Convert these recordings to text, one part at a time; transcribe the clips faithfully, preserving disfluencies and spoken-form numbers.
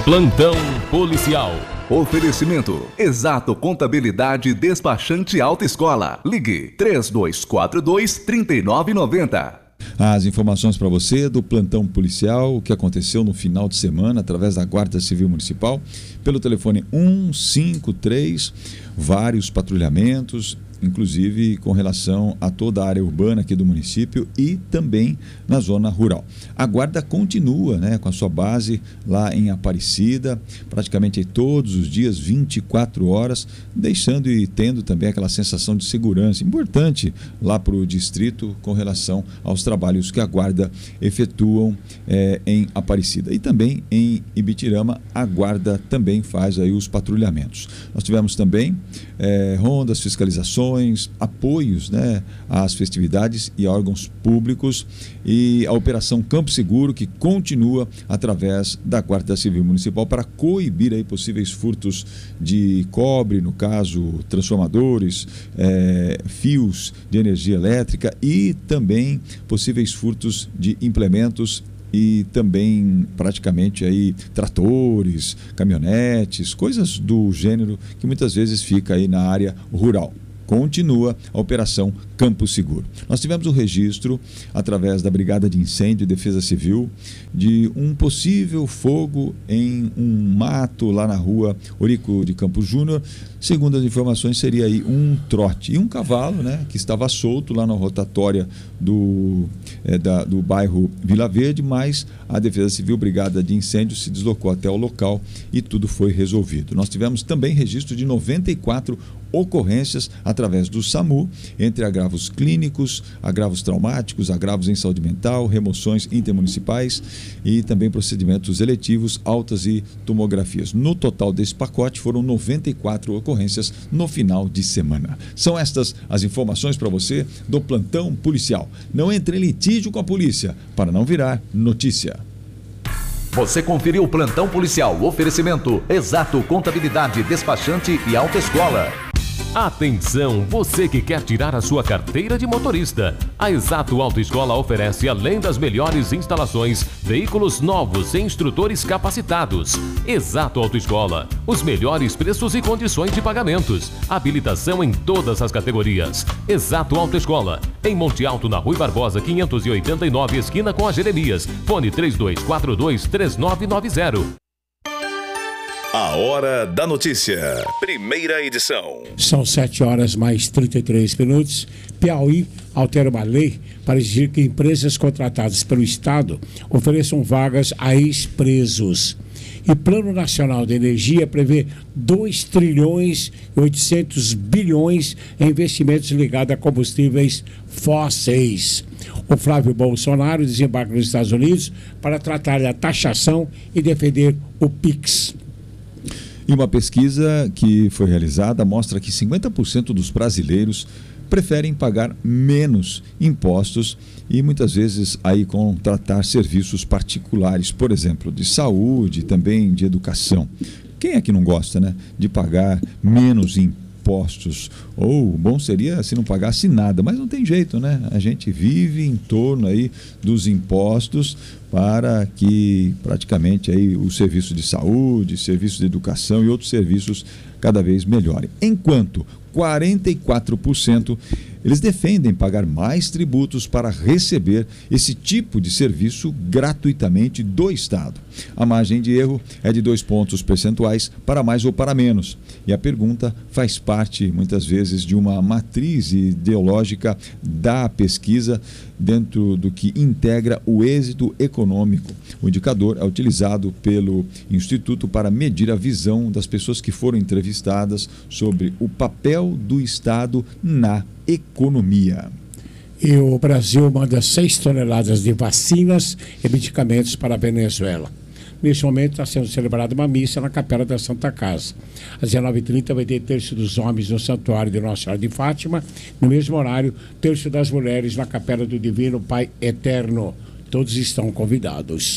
Plantão policial. Oferecimento: Exato Contabilidade Despachante Alta Escola. Ligue três dois quatro dois, três nove nove zero. As informações para você do plantão policial, o que aconteceu no final de semana através da Guarda Civil Municipal, pelo telefone um cinco três, vários patrulhamentos, inclusive com relação a toda a área urbana aqui do município e também na zona rural. A guarda continua, né, com a sua base lá em Aparecida, praticamente aí todos os dias, vinte e quatro horas, deixando e tendo também aquela sensação de segurança importante lá para o distrito com relação aos trabalhos que a guarda efetuam é, em Aparecida. E também em Ibitirama, a guarda também faz aí os patrulhamentos. Nós tivemos também é, rondas, fiscalizações, apoios, né, às festividades e órgãos públicos, e a Operação Campo Seguro, que continua através da Guarda Civil Municipal para coibir aí possíveis furtos de cobre, no caso transformadores, é, fios de energia elétrica e também possíveis furtos de implementos e também praticamente aí tratores, caminhonetes, coisas do gênero que muitas vezes fica aí na área rural. Continua a Operação Campo Seguro. Nós tivemos o registro, através da Brigada de Incêndio e Defesa Civil, de um possível fogo em um mato lá na rua Orico de Campos Júnior. Segundo as informações, seria aí um trote e um cavalo, né, que estava solto lá na rotatória do, é, da, do bairro Vila Verde, mas a Defesa Civil, Brigada de Incêndio, se deslocou até o local e tudo foi resolvido. Nós tivemos também registro de noventa e quatro ocorrências através do SAMU, entre agravos clínicos, agravos traumáticos, agravos em saúde mental, remoções intermunicipais e também procedimentos eletivos, altas e tomografias. No total desse pacote foram noventa e quatro ocorrências no final de semana. São estas as informações para você do plantão policial. Não entre em litígio com a polícia para não virar notícia. Você conferiu o Plantão Policial. Oferecimento: Exato Contabilidade Despachante e Autoescola. Atenção, você que quer tirar a sua carteira de motorista. A Exato Autoescola oferece, além das melhores instalações, veículos novos e instrutores capacitados. Exato Autoescola, os melhores preços e condições de pagamentos. Habilitação em todas as categorias. Exato Autoescola, em Monte Alto, na Rui Barbosa, quinhentos e oitenta e nove, esquina com a Jeremias. Fone três dois quatro dois, três nove nove zero. A Hora da Notícia, primeira edição. São sete horas mais trinta e três minutos. Piauí altera uma lei para exigir que empresas contratadas pelo Estado ofereçam vagas a ex-presos. E Plano Nacional de Energia prevê dois trilhões e oitocentos bilhões em investimentos ligados a combustíveis fósseis. O Flávio Bolsonaro desembarca nos Estados Unidos para tratar da taxação e defender o Pix. E uma pesquisa que foi realizada mostra que cinquenta por cento dos brasileiros preferem pagar menos impostos e muitas vezes aí contratar serviços particulares, por exemplo, de saúde, também de educação. Quem é que não gosta, né, de pagar menos impostos? Ou bom seria se não pagasse nada, mas não tem jeito, né? A gente vive em torno aí dos impostos para que praticamente aí o serviço de saúde, serviço de educação e outros serviços cada vez melhorem. Enquanto quarenta e quatro por cento eles defendem pagar mais tributos para receber esse tipo de serviço gratuitamente do Estado. A margem de erro é de dois pontos percentuais para mais ou para menos. E a pergunta faz parte, muitas vezes, de uma matriz ideológica da pesquisa dentro do que integra o êxito econômico. O indicador é utilizado pelo Instituto para medir a visão das pessoas que foram entrevistadas sobre o papel do Estado na economia. E o Brasil manda seis toneladas de vacinas e medicamentos para a Venezuela. Neste momento está sendo celebrada uma missa na Capela da Santa Casa. Às dezenove e trinta vai ter terço dos homens no Santuário de Nossa Senhora de Fátima. No mesmo horário, terço das mulheres na Capela do Divino Pai Eterno. Todos estão convidados.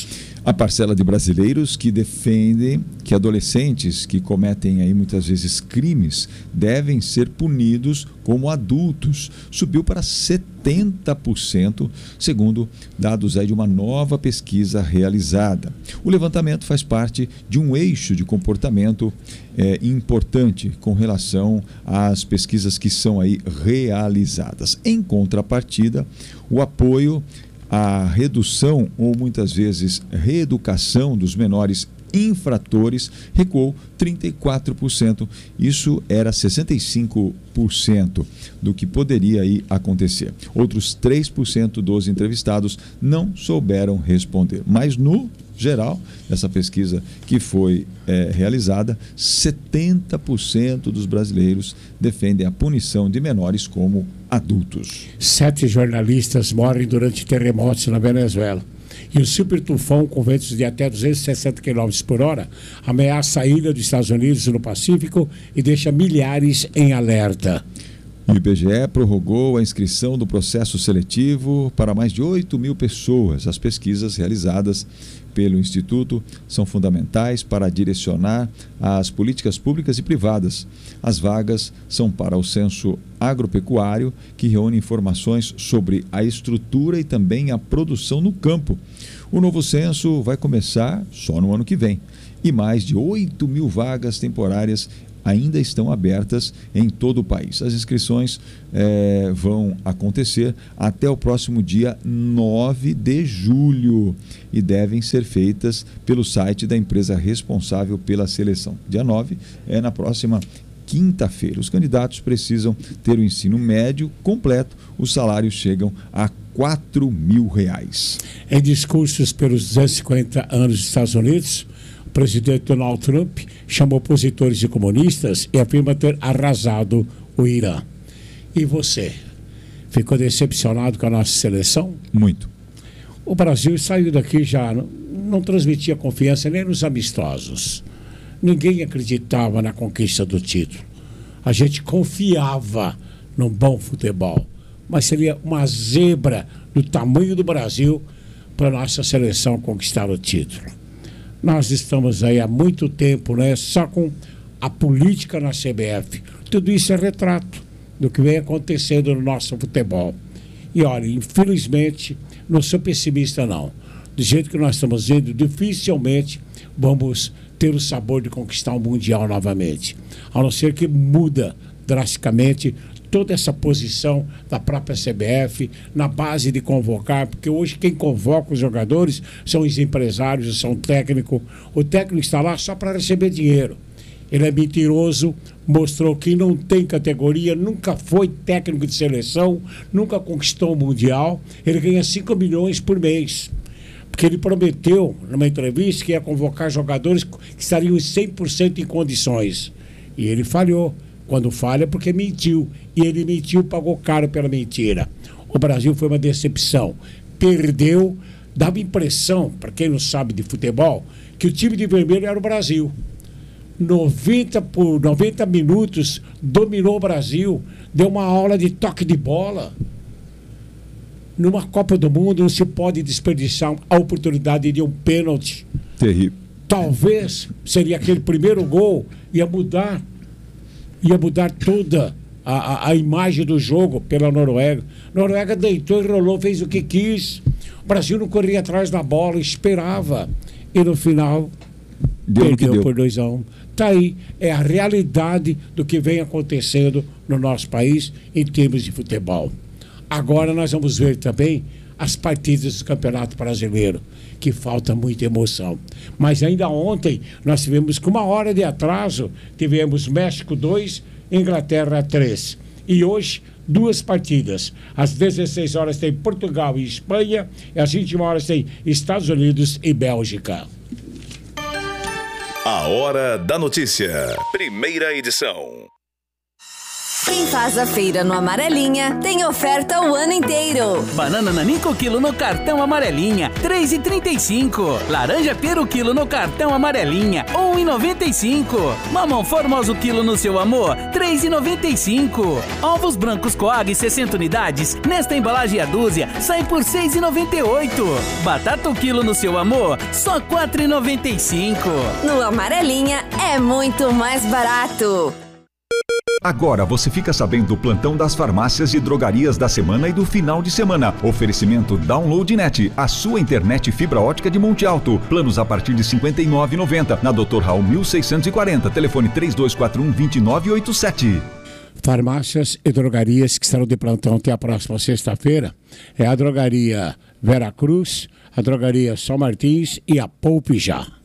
A parcela de brasileiros que defendem que adolescentes que cometem aí muitas vezes crimes devem ser punidos como adultos subiu para setenta por cento, segundo dados aí de uma nova pesquisa realizada. O levantamento faz parte de um eixo de comportamento é, importante com relação às pesquisas que são aí realizadas. Em contrapartida, o apoio à redução ou muitas vezes reeducação dos menores infratores recuou trinta e quatro por cento. Isso era sessenta e cinco por cento do que poderia aí acontecer. Outros três por cento dos entrevistados não souberam responder. Mas no geral, essa pesquisa que foi é, realizada, setenta por cento dos brasileiros defendem a punição de menores como adultos. Sete jornalistas morrem durante terremotos na Venezuela. E o super tufão, com ventos de até duzentos e sessenta quilômetros por hora, ameaça a ilha dos Estados Unidos no Pacífico e deixa milhares em alerta. O I B G E prorrogou a inscrição do processo seletivo para mais de oito mil pessoas. As pesquisas realizadas pelo Instituto são fundamentais para direcionar as políticas públicas e privadas. As vagas são para o censo agropecuário, que reúne informações sobre a estrutura e também a produção no campo. O novo censo vai começar só no ano que vem e mais de oito mil vagas temporárias ainda estão abertas em todo o país. As inscrições eh, vão acontecer até o próximo dia nove de julho e devem ser feitas pelo site da empresa responsável pela seleção. Dia nove é na próxima quinta-feira. Os candidatos precisam ter o ensino médio completo. Os salários chegam a quatro mil reais. Em discursos pelos duzentos e cinquenta anos dos Estados Unidos, o presidente Donald Trump chamou opositores de comunistas e afirma ter arrasado o Irã. E você? Ficou decepcionado com a nossa seleção? Muito. O Brasil saiu daqui já, não, não transmitia confiança nem nos amistosos. Ninguém acreditava na conquista do título. A gente confiava num bom futebol, mas seria uma zebra do tamanho do Brasil para a nossa seleção conquistar o título. Nós estamos aí há muito tempo, né, só com a política na C B F. Tudo isso é retrato do que vem acontecendo no nosso futebol. E olha, infelizmente, não sou pessimista não. Do jeito que nós estamos vendo, dificilmente vamos ter o sabor de conquistar o Mundial novamente. A não ser que muda drasticamente toda essa posição da própria C B F na base de convocar, porque hoje quem convoca os jogadores são os empresários, são o técnico. O técnico está lá só para receber dinheiro. Ele é mentiroso, mostrou que não tem categoria, nunca foi técnico de seleção, nunca conquistou o Mundial. Ele ganha cinco milhões por mês. Porque ele prometeu, numa entrevista, que ia convocar jogadores que estariam cem por cento em condições. E ele falhou. Quando falha é porque mentiu. E ele mentiu, pagou caro pela mentira. O Brasil foi uma decepção. Perdeu, dava impressão, para quem não sabe de futebol, que o time de vermelho era o Brasil. noventa por noventa minutos, dominou o Brasil, deu uma aula de toque de bola. Numa Copa do Mundo não se pode desperdiçar a oportunidade de um pênalti. Terrível. Talvez seria aquele primeiro gol, ia mudar, ia mudar toda a, a, a imagem do jogo pela Noruega. A Noruega deitou e rolou, fez o que quis. O Brasil não corria atrás da bola, esperava. E no final, deu perdeu deu. por dois a um. Está aí, é a realidade do que vem acontecendo no nosso país em termos de futebol. Agora nós vamos ver também as partidas do Campeonato Brasileiro, que falta muita emoção. Mas ainda ontem nós tivemos, com uma hora de atraso, tivemos México dois, Inglaterra três. E hoje, duas partidas. Às dezesseis horas tem Portugal e Espanha, e às vinte e uma horas tem Estados Unidos e Bélgica. A Hora da Notícia. Primeira edição. Quem faz a feira no Amarelinha tem oferta o ano inteiro. Banana Nanico quilo no cartão Amarelinha, três reais e trinta e cinco centavos. Laranja pera quilo no cartão Amarelinha, um real e noventa e cinco centavos. Mamão formoso quilo no seu amor, três reais e noventa e cinco centavos. Ovos brancos Coag sessenta unidades, nesta embalagem a dúzia, sai por seis reais e noventa e oito centavos. Batata quilo no seu amor, só quatro reais e noventa e cinco centavos. No Amarelinha é muito mais barato. Agora você fica sabendo do plantão das farmácias e drogarias da semana e do final de semana. Oferecimento DownloadNet, a sua internet fibra ótica de Monte Alto. Planos a partir de cinquenta e nove reais e noventa centavos. Na doutor Raul mil seiscentos e quarenta. Telefone três dois quatro um, dois nove oito sete. Farmácias e drogarias que estarão de plantão até a próxima sexta-feira é a drogaria Vera Cruz, a drogaria São Martins e a Poupe Já.